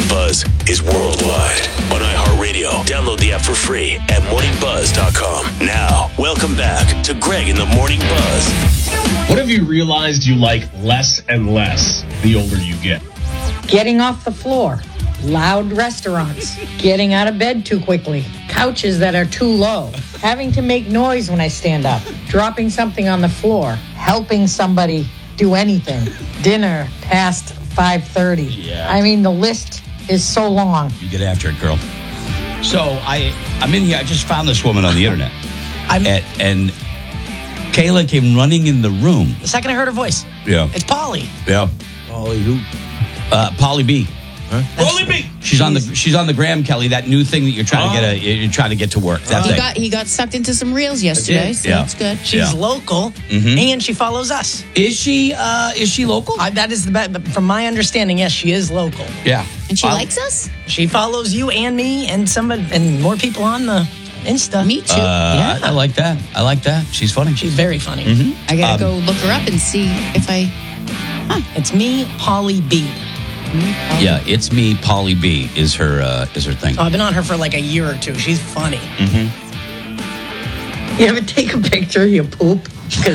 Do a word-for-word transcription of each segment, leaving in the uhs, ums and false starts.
Buzz is worldwide on iHeartRadio. Download the app for free at morning buzz dot com. Now, welcome back to Greg in the Morning Buzz. What have you realized you like less and less the older you get? Getting off the floor. Loud restaurants. Getting out of bed too quickly. Couches that are too low. Having to make noise when I stand up. Dropping something on the floor. Helping somebody do anything. Dinner past five thirty. Yeah. I mean, the list is so long. You get after it, girl. So I, I'm in here. I just found this woman on the internet. I'm, and, and Kayla came running in the room. the second I heard her voice, Yeah. it's Polly. Yeah. Polly who? Uh, Polly B. Huh? Polly B. She's on the she's on the Graham, Kelly, that new thing that you're trying Oh. to get a, you're trying to get to work. That He thing. got he got sucked into some reels yesterday, so Yeah. that's good. She's Yeah. local, Mhm. and she follows us. Is she uh, is she local? I, that is the be- from my understanding. Yes, she is local. Yeah. And she Um, likes us? She follows you and me and somebody and more people on the Insta. Me too. Uh, Yeah. I, I like that. I like that. She's funny. She's very funny. Mhm. I gotta um, go look her up and see if I It's me, Polly B. Yeah, it's me. Polly B is her uh, is her thing. Oh, I've been on her for like a year or two. She's funny. Mm-hmm. You ever take a picture of your poop? 'Cause-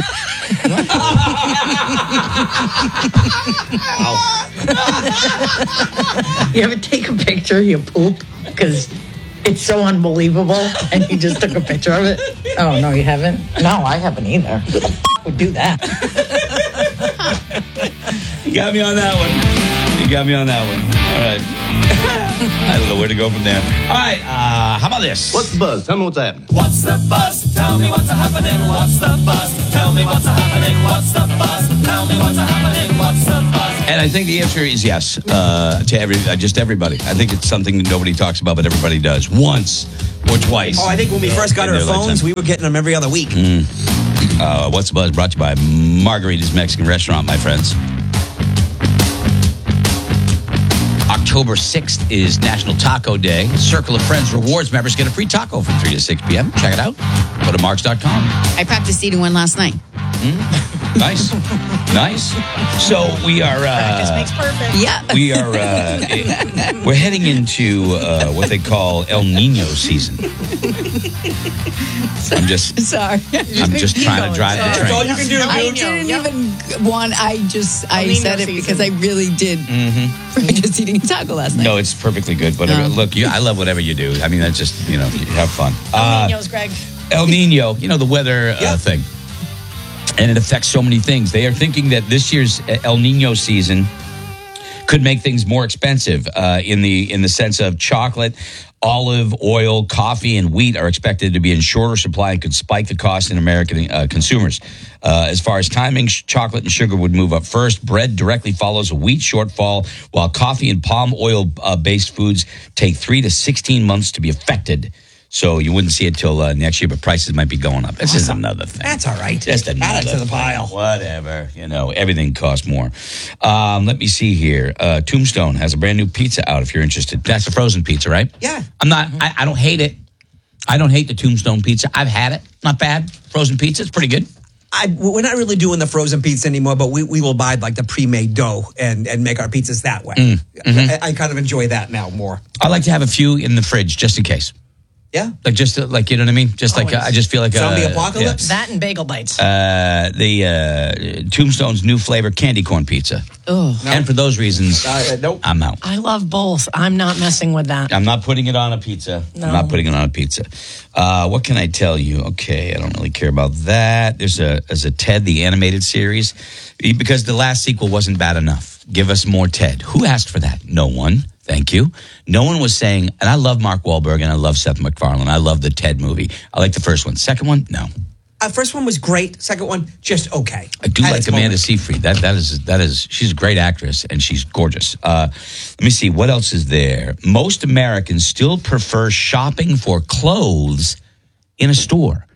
you ever take a picture of your poop? Because it's so unbelievable, and you just took a picture of it? Oh, no, you haven't? No, I haven't either. Who the f- would do that? You got me on that one. You got me on that one. All right. I don't know where to go from there. All right. Uh, how about this? What's the buzz? Tell me what's happening. What's the buzz? Tell me what's happening. What's the buzz? Tell me what's happening. What's the buzz? Tell me what's happening. What's the buzz? And I think the answer is yes uh, to every, uh, just everybody. I think it's something that nobody talks about, but everybody does once or twice. Oh, I think when we first got in our their phones, lifetime. we were getting them every other week. Uh, What's the Buzz brought to you by Margarita's Mexican Restaurant, my friends. October sixth is National Taco Day. Circle of Friends Rewards members get a free taco from three to six p.m. Check it out. Go to marks dot com. I practiced eating one last night. Nice. Nice. So we are... Practice Uh, makes perfect. Yeah. we are... Uh, we're heading into uh, what they call El Nino season. I'm just... Sorry. I'm just trying to drive the That's train. all you can do, I El Nino, didn't yep. even want I just I El Nino said it season. because I really did practice eating a taco last night. No, it's perfectly good. Whatever. No. Look, you, I love whatever you do. I mean, that's just, you know, you have fun. El Uh, Nino's, Greg. El Nino, you know, the weather uh, Yeah. thing. And it affects so many things. They are thinking that this year's El Nino season could make things more expensive uh, in the in the sense of chocolate, olive oil, coffee, and wheat are expected to be in shorter supply and could spike the cost in American uh, consumers. Uh, as far as timing, sh- chocolate and sugar would move up first. Bread directly follows a wheat shortfall, while coffee and palm oil uh, based foods take three to sixteen months to be affected. So you wouldn't see it till uh, next year, but prices might be going up. This is another thing. That's all right. Just another Add it to the thing. pile. Whatever. You know, everything costs more. Um, let me see here. Uh, Tombstone has a brand new pizza out if you're interested. That's a frozen pizza, right? Yeah. I'm not, I, I don't hate it. I don't hate the Tombstone pizza. I've had it. Not bad. Frozen pizza. It's pretty good. I, we're not really doing the frozen pizza anymore, but we, we will buy like the pre-made dough and, and make our pizzas that way. Mm, mm-hmm. I, I kind of enjoy that now more. I like to have a few in the fridge just in case. Yeah. Like just uh, like, you know what I mean? Just like, uh, I just feel like Zombie uh, apocalypse? That and bagel bites. Uh, the uh, Tombstone's new flavor candy corn pizza. Oh. And for those reasons, Uh, nope. I'm out. I love both. I'm not messing with that. I'm not putting it on a pizza. No. I'm not putting it on a pizza. Uh, what can I tell you? Okay, I don't really care about that. There's a there's a Ted the animated series because the last sequel wasn't bad enough. Give us more Ted. Who asked for that? No one. Thank you. No one was saying, and I love Mark Wahlberg and I love Seth MacFarlane. I love the Ted movie. I like the first one. Second one, no. Uh, first one was great. Second one, just okay. I do Had like its Amanda moments. Seyfried. That that is that is she's a great actress and she's gorgeous. Uh, let me see what else is there. Most Americans still prefer shopping for clothes in a store.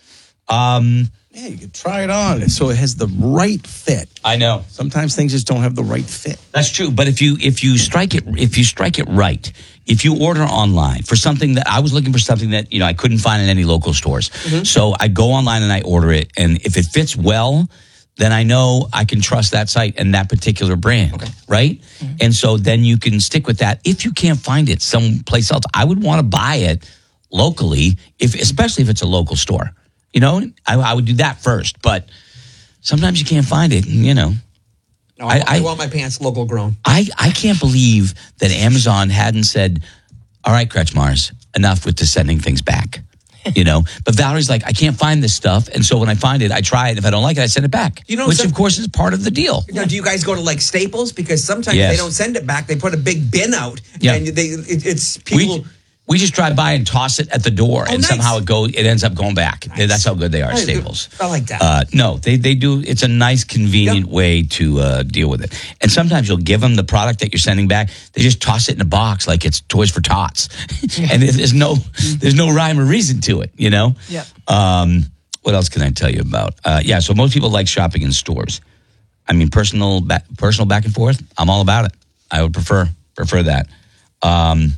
Um, Yeah, you can try it on so it has the right fit. I know. Sometimes things just don't have the right fit. That's true, but if you if you strike it if you strike it right, if you order online for something that I was looking for something that you know I couldn't find in any local stores, Mm-hmm. so I go online and I order it, and if it fits well, then I know I can trust that site and that particular brand, okay. right? Mm-hmm. And so then you can stick with that. If you can't find it someplace else, I would want to buy it locally, if especially if it's a local store. You know, I, I would do that first. But sometimes you can't find it, and, you know. No, I, I, I want my pants local grown. I, I can't believe that Amazon hadn't said, all right, Kretschmars, enough with the sending things back. You know, but Valerie's like, I can't find this stuff, and so when I find it, I try it. If I don't like it, I send it back. You know, which some, of course is part of the deal. You know, do you guys go to like Staples? Because sometimes yes. they don't send it back; they put a big bin out, yeah. and they it, it's people. We, we just drive by and toss it at the door, oh, and nice. somehow it go it ends up going back. Nice. That's how good they are, Staples. I like that. Uh, no, they they do. It's a nice, convenient yep. way to uh, deal with it. And sometimes you'll give them the product that you're sending back. They just toss it in a box like it's Toys for Tots, and there's no there's no rhyme or reason to it. You know. Yeah. Um, what else can I tell you about? Uh, yeah. So most people like shopping in stores. I mean, personal back, personal back and forth. I'm all about it. I would prefer prefer that. Um,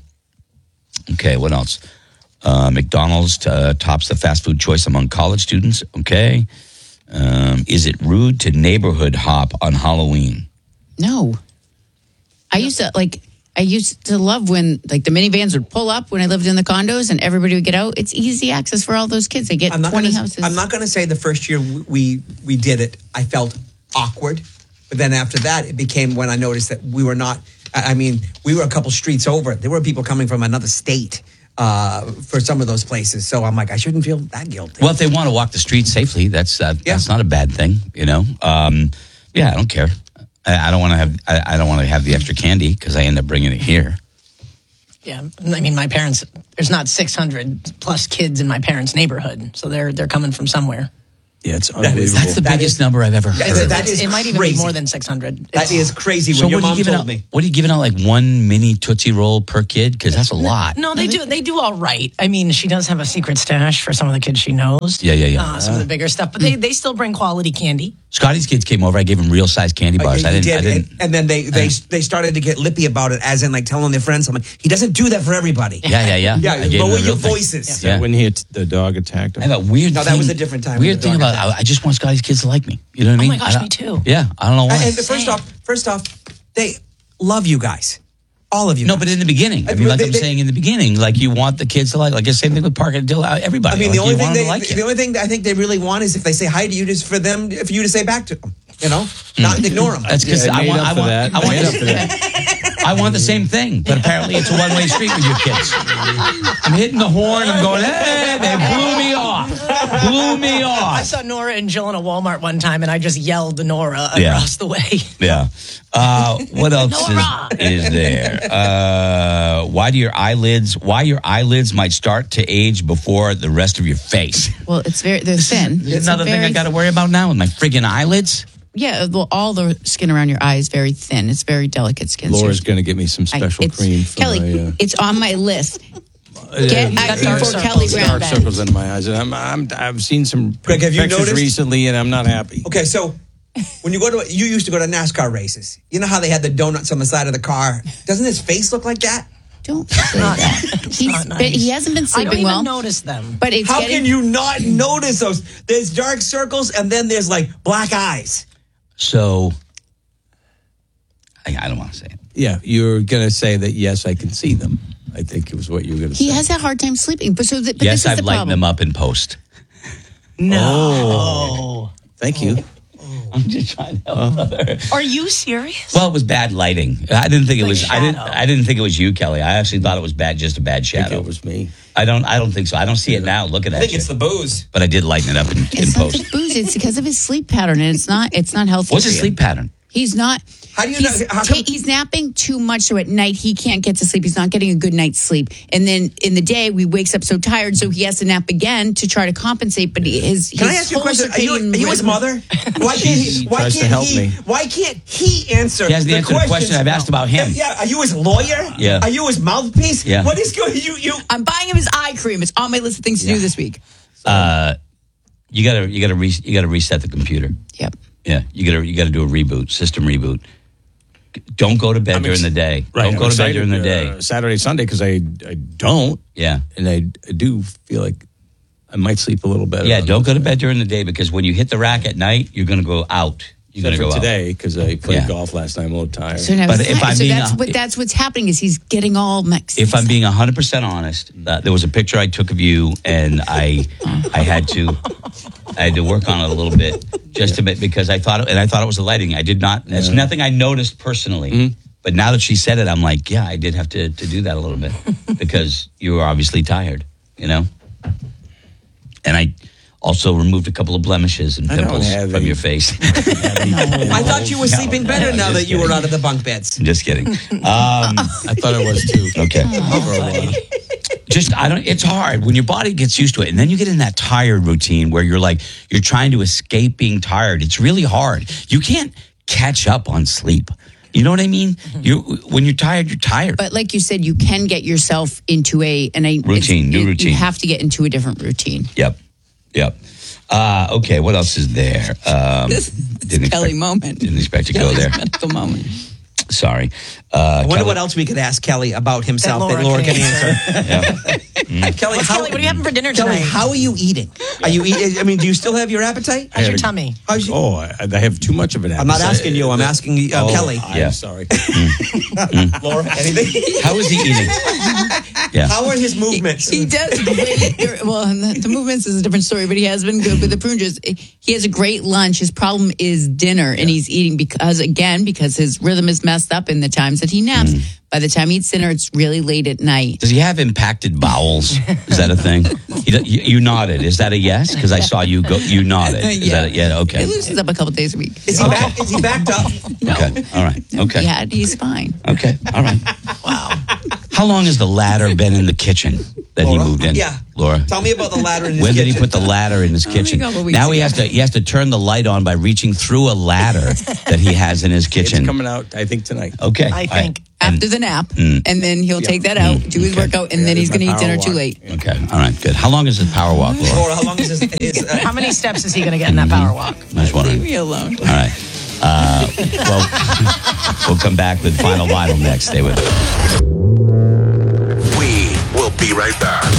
Okay, what else? Uh, McDonald's uh, tops the fast food choice among college students. Okay. Um, is it rude to neighborhood hop on Halloween? No. I used to, like, I used to love when, like, the minivans would pull up when I lived in the condos and everybody would get out. It's easy access for all those kids. They get twenty gonna, houses. I'm not going to say the first year we we did it, I felt awkward. But then after that, it became when I noticed that we were not, I mean, we were a couple streets over. There were people coming from another state uh, for some of those places. So I'm like, I shouldn't feel that guilty. Well, if they want to walk the streets safely, that's uh, yeah. that's not a bad thing, you know. Um, yeah, I don't care. I, I don't want to have I, I don't want to have the extra candy because I end up bringing it here. Yeah, I mean, my parents. There's not six hundred plus kids in my parents' neighborhood, so they're they're coming from somewhere. Yeah, it's unbelievable. That is, that's the that biggest is, number I've ever heard. That, that is it might even crazy. be more than six hundred. That is crazy. So when your what mom are you giving told out? me. What are you giving out? Like one mini Tootsie Roll per kid? Because that's a lot. No, they do. They do all right. I mean, she does have a secret stash for some of the kids she knows. Yeah, yeah, yeah. Uh, some uh, of the bigger stuff, but they, they still bring quality candy. Scotty's kids came over. I gave them real size candy bars. Uh, I didn't. Did, I didn't. And, and then they they they started to get lippy about it, as in like telling their friends something. He doesn't do that for everybody. Yeah, yeah, yeah. Yeah, I gave lower them your thing. voices. Yeah. When he had, the dog attacked him. I have a weird. No, thing, that was a different time. Weird thing about I, I just want Scotty's kids to like me. You know what I mean? Oh my gosh, I, me too. Yeah, I don't know why. And first off, first off, they love you guys, all of you. No, guys. but in the beginning, I mean, like they, I'm they, saying in the beginning, like you want the kids to like, like the same thing with Parker and Dill, everybody. I mean, like, the only you thing want they, them to like the, you. the only thing I think they really want is if they say hi to you, just for them, for you to say back to them. You know, not Mm. ignore them. That's because Yeah, I made want, up I for want, that. I want, Made up for that. I want the same thing, but apparently it's a one-way street with your kids. I'm hitting the horn. I'm going, hey, they blew me off. Blew me off. I saw Nora and Jill in a Walmart one time, and I just yelled to Nora Yeah. across the way. Yeah. Uh, what else is, is there? Uh, why do your eyelids? Why your eyelids might start to age before the rest of your face? Well, it's very, they're thin. This is It's another a thing I very- got to worry about now with my friggin' eyelids. Yeah, well, all the skin around your eye is very thin. It's very delicate skin. Laura's So going to get me some I- special it's- cream for Kelly, my... Uh, it's on my list. yeah, Get got acne dark for circles. Kelly dark Brown. circles under my eyes. And I'm, I'm, I've seen some Greg, have you pictures noticed? recently, and I'm not happy. Okay, so when you go to, you used to go to NASCAR races. You know how they had the donuts on the side of the car? Doesn't his face look like that? Don't say that. He's not nice. been, he hasn't been I sleeping don't even well. notice them. But it's How getting, can you not notice those? There's dark circles, and then there's like black eyes. So, I, I don't want to say it. Yeah, you're going to say that, yes, I can see them. I think it was what you were going to say. He has a hard time sleeping. But so, the, but Yes, this is I've the lightened problem. them up in post. No. Oh. Thank you. I'm just trying to help brother. Are you serious? Well, it was bad lighting. I didn't think it Like was. I didn't. shadow. I didn't think it was you, Kelly. I actually thought it was bad, just a bad I think shadow. it was me. I don't. I don't think so. I don't see it now. Looking I at think you, it's the booze. but I did lighten it up in, in It's not post. the booze. It's because of his sleep pattern, and it's not. It's not healthy. What's for his you. sleep pattern? He's not. How do you he's, know- how ta- come- he's napping too much, so at night he can't get to sleep. He's not getting a good night's sleep, and then in the day we wakes up so tired, so he has to nap again to try to compensate. But he, his Can his I ask you a whole question? Are you, circadian are you his rhythm- mother? Why can't he? Why tries to can't help he? me. Why can't he answer? He hasn't the answered the question questions? I've asked about him. Yeah, are you his lawyer? Yeah. Are you his mouthpiece? Yeah. What is going? You you. I'm buying him his eye cream. It's on my list of things to do this week. Uh, you gotta. You gotta. Re, you gotta reset the computer. Yep. Yeah. You gotta. You gotta do a reboot. System reboot. Don't go to bed I'm during ex- the day. Right, Don't I'm go to bed excited, during the day. Uh, Saturday, Sunday, because I, I don't. Yeah. And I, I do feel like I might sleep a little better. Yeah, on don't those go to nights. bed during the day because when you hit the rack at night, you're going to go out. You're going Except to go for out. today because I played Yeah. golf last night. I'm a little tired. So, now But it's if fine. I'm so being that's a- what that's what's happening is he's getting all mixed. If I'm being one hundred percent honest, uh, there was a picture I took of you, and I, I had to, I had to work on it a little bit, just a bit, because I thought, and I thought it was the lighting. I did not. It's nothing I noticed personally, Mm-hmm. but now that she said it, I'm like, yeah, I did have to to do that a little bit because you were obviously tired, you know. And I also removed a couple of blemishes and I don't pimples have from any- your face. I thought you were No, sleeping better no, now just that you were kidding. out of the bunk beds. I'm just kidding. Um, I thought I was too. okay. For a while. Just I don't it's hard when your body gets used to it and then you get in that tired routine where you're like you're trying to escape being tired. It's really hard. You can't catch up on sleep. You know what I mean? You when you're tired, you're tired. But like you said, you can get yourself into a and I Routine, it's- new you- routine. You have to get into a different routine. Yep. Yep. Uh, okay, what else is there? Um, This, this Kelly expect, moment. didn't expect to go there. Medical moment. Sorry. Uh, I wonder Kelly- what else we could ask Kelly about himself that Laura Laura, can can answer. Yeah. Kelly, What's how, Kelly, what are you having for dinner Kelly, tonight? how are you eating? Are you eating? I mean, do you still have your appetite? How's your had a- tummy? How's you, Oh, I, I have too much of an I'm not appetite. asking you. I'm asking uh, Oh, Kelly. I'm Yeah. sorry. Laura, anything? How is he eating? Yeah. How are his movements? He does great. Well, the, the movements is a different story, but he has been good with the prune juice. He has a great lunch. His problem is dinner, and he's eating because, again, because his rhythm is messed up in the times that he naps. By the time he eats dinner, it's really late at night. Does he have impacted bowels? Is that a thing? He, you, you nodded. Is that a yes? Because I saw you go. You nodded. Is Yeah. that a, yeah? Okay. He loosens up a couple days a week. Is he, back, is he backed up? Okay. All right. Okay. Yeah, he's fine. Okay. All right. Wow. How long has the ladder been in the kitchen that he Laura? moved in? Yeah. Laura. Tell me about the ladder in his When did he kitchen. put the ladder in his kitchen? a couple weeks Now he ago. has to he has to turn the light on by reaching through a ladder that he has in his It's kitchen. coming out, I think, tonight. Okay. I All think. right. After the nap, and then he'll take that out, do his Okay. workout, and Yeah, then he's my going to eat power dinner walk. too late. Okay. All right. Good. How long is his power walk, Laura? Laura, how long is his? his uh, How many steps is he going to get in that power walk? I was wondering. Leave me alone. All right. Uh, well, we'll come back with Final Vital next. Stay with us. We will be right back.